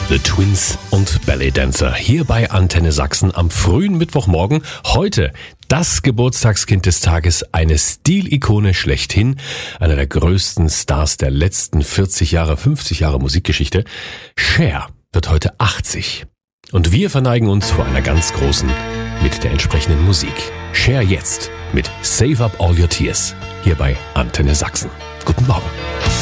The Twins und Ballet Dancer hier bei Antenne Sachsen am frühen Mittwochmorgen. Heute das Geburtstagskind des Tages, eine Stilikone schlechthin, einer der größten Stars der letzten 40 Jahre, 50 Jahre Musikgeschichte. Cher wird heute 80. Und wir verneigen uns vor einer ganz großen mit der entsprechenden Musik. Cher jetzt mit Save Up All Your Tears hier bei Antenne Sachsen. Guten Morgen.